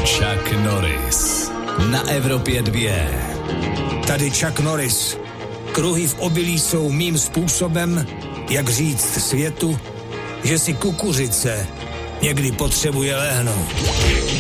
Chuck Norris na Evropě 2. Tady Chuck Norris. Kruhy v obilí jsou mým způsobem, jak říct světu, že si kukuřice někdy potřebuje lehnout.